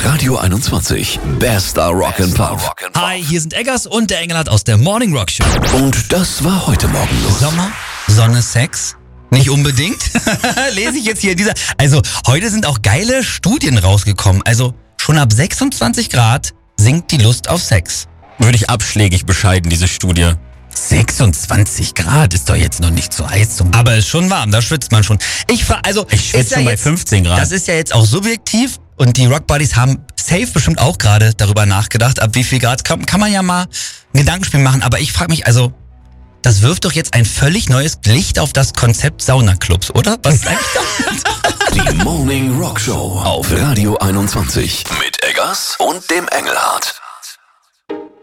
Radio 21, bester Rock'n'Pop. Hi, hier sind Eggers und der Engelhardt aus der Morning Rock Show. Und das war heute Morgen los. Sommer, Sonne, Sex? Nicht unbedingt. Lese ich jetzt hier in dieser... Also, heute sind auch geile Studien rausgekommen. Also, schon ab 26 Grad sinkt die Lust auf Sex. Würde ich abschlägig bescheiden, diese Studie. 26 Grad ist doch jetzt noch nicht so heiß zum... Aber ist schon warm, da schwitzt man schon. Ich schwitze schon bei 15 Grad. Das ist ja jetzt auch subjektiv und die Rock Buddies haben safe bestimmt auch gerade darüber nachgedacht, ab wie viel Grad kann man ja mal ein Gedankenspiel machen. Aber ich frage mich, also, das wirft doch jetzt ein völlig neues Licht auf das Konzept Saunaclubs, oder? Was ist eigentlich damit? Die Morning Rock Show auf Radio 21 mit Eggers und dem Engelhardt.